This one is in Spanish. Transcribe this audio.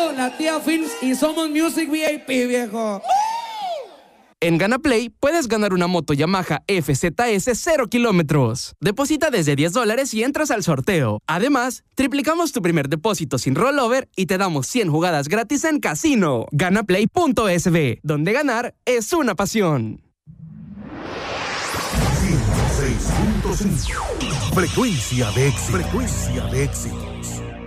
Yo, la tía Films y Somos Music VIP, viejo. En GanaPlay puedes ganar una moto Yamaha FZS 0 kilómetros. Deposita desde $10 y entras al sorteo. Además, triplicamos tu primer depósito sin rollover y te damos 100 jugadas gratis en casino. Ganaplay.sb, donde ganar es una pasión. 106.5. Frecuencia de éxitos.